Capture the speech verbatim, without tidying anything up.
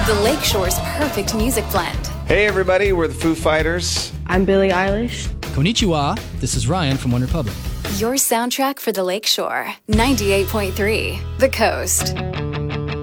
The Lakeshore's perfect music blend. Hey everybody, we're the Foo Fighters. I'm Billie Eilish. Konnichiwa, this is Ryan from OneRepublic. Your soundtrack for the Lakeshore. ninety-eight point three, The Coast.